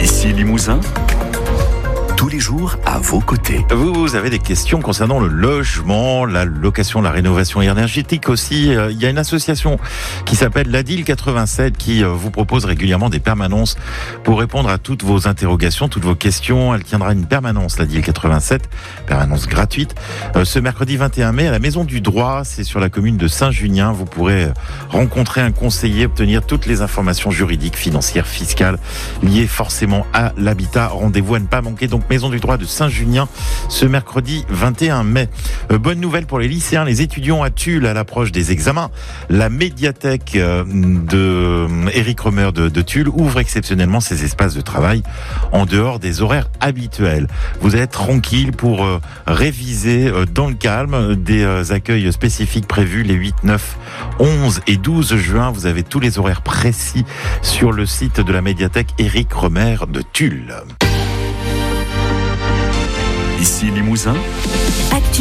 Ici Limousin, tous les jours à vos côtés. Vous avez des questions concernant le logement, la location, la rénovation énergétique aussi. Il y a une association qui s'appelle l'ADIL 87 qui vous propose régulièrement des permanences pour répondre à toutes vos interrogations, toutes vos questions. Elle tiendra une permanence, l'ADIL 87, permanence gratuite, ce mercredi 21 mai à la Maison du Droit. C'est sur la commune de Saint-Junien. Vous pourrez rencontrer un conseiller, obtenir toutes les informations juridiques, financières, fiscales liées forcément à l'habitat. Rendez-vous à ne pas manquer. Donc, Maison du Droit de Saint-Junien, ce mercredi 21 mai. Bonne nouvelle pour les lycéens, les étudiants à Tulle à l'approche des examens. La médiathèque de Éric Romer de Tulle ouvre exceptionnellement ses espaces de travail en dehors des horaires habituels. Vous allez être tranquille pour réviser dans le calme des accueils spécifiques prévus les 8, 9, 11 et 12 juin. Vous avez tous les horaires précis sur le site de la médiathèque Éric Romer de Tulle. Ici Limousin.